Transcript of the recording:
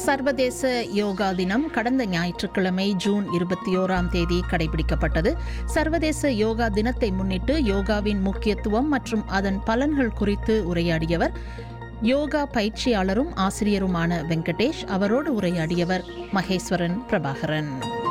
சர்வதேச யோகா தினம் கடந்த ஞாயிற்றுக்கிழமை ஜூன் 21 கடைபிடிக்கப்பட்டது. சர்வதேச யோகா தினத்தை முன்னிட்டு யோகாவின் முக்கியத்துவம் மற்றும் அதன் பலன்கள் குறித்து உரையாடியவர் யோகா பயிற்சியாளரும் ஆசிரியருமான வெங்கடேஷ். அவரோடு உரையாடியவர் மகேஸ்வரன் பிரபாகரன்.